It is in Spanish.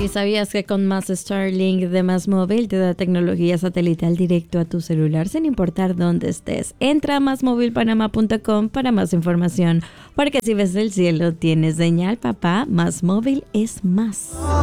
¿Y sabías que con Más Starlink de Más Móvil te da tecnología satelital directo a tu celular sin importar dónde estés? Entra a másmóvilpanama.com para más información, porque si ves el cielo tienes señal, papá. Más Móvil es más.